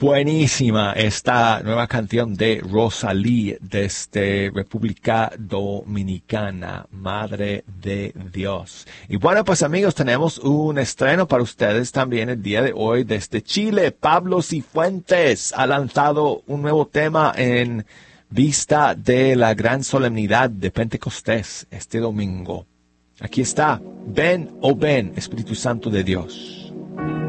Buenísima esta nueva canción de Rosalí desde República Dominicana, Madre de Dios. Y bueno, pues amigos, tenemos un estreno para ustedes también el día de hoy desde Chile. Pablo Cifuentes ha lanzado un nuevo tema en vista de la gran solemnidad de Pentecostés este domingo. Aquí está, ven, oh ven, Espíritu Santo de Dios.